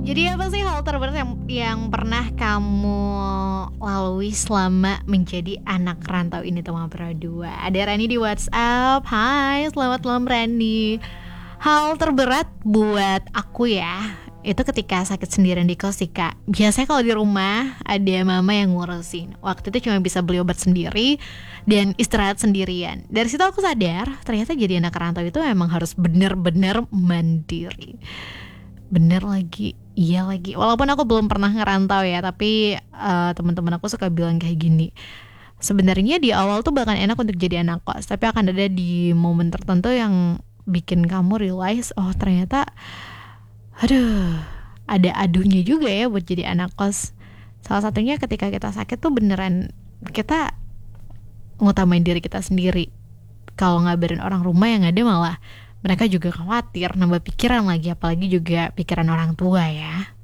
Jadi apa sih hal terberat yang pernah kamu lalui selama menjadi anak rantau ini teman berdua? Ada Rani di WhatsApp. Hai, selamat malam Rani. Hal terberat buat aku ya, itu ketika sakit sendirian di kos sih kak. Biasanya kalau di rumah ada mama yang ngurusin. Waktu itu cuma bisa beli obat sendiri dan istirahat sendirian. Dari situ aku sadar ternyata jadi anak rantau itu memang harus benar-benar mandiri. Bener lagi, iya lagi. Walaupun aku belum pernah ngerantau ya, tapi teman-teman aku suka bilang kayak gini. Sebenarnya di awal tuh bahkan enak untuk jadi anak kos, tapi akan ada di momen tertentu yang bikin kamu realize, oh ternyata, aduh, ada aduhnya juga ya buat jadi anak kos. Salah satunya ketika kita sakit tuh beneran kita ngutamain diri kita sendiri. Kalau ngabarin orang rumah yang ada malah mereka juga khawatir, nambah pikiran lagi, apalagi juga pikiran orang tua ya.